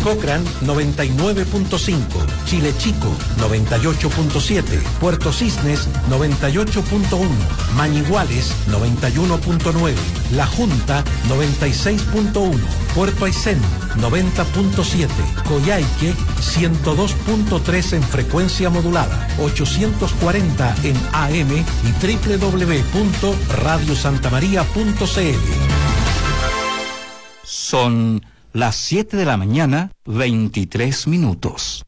Cochrane 99.5, Chile Chico 98.7, Puerto Cisnes 98.1, Mañiguales 91.9, La Junta 96.1, Puerto Aysén 90.7, Coyhaique 102.3 en frecuencia modulada, 840 en AM y www.radiosantamaria.cl. Son las 7 de la mañana, 23 minutos.